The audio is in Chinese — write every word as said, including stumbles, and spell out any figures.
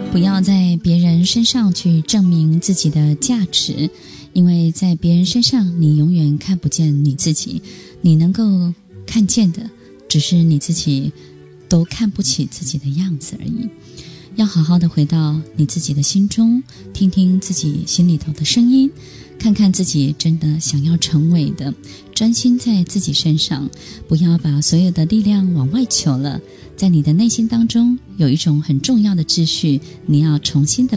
不要在别人身上去证明自己的价值，因为在别人身上你永远看不见你自己，你能够看见的只是你自己都看不起自己的样子而已。要好好的回到你自己的心中，听听自己心里头的声音，看看自己真的想要成为的，专心在自己身上，不要把所有的力量往外求了。在你的内心当中有一种很重要的秩序，你要重新的